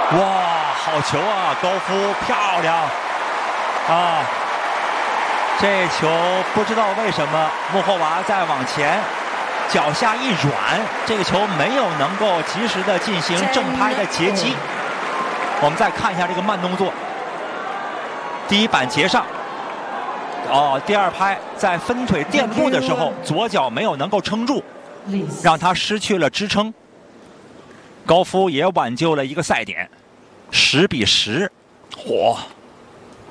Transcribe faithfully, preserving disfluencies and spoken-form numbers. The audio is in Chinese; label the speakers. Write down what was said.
Speaker 1: 哇，好球啊，高夫漂亮啊！这球不知道为什么穆霍娃再往前，脚下一软，这个球没有能够及时的进行正拍的截击。我们再看一下这个慢动作，第一板截上，哦，第二拍在分腿垫步的时候，左脚没有能够撑住，让他失去了支撑。高夫也挽救了一个赛点，十比十，嚯！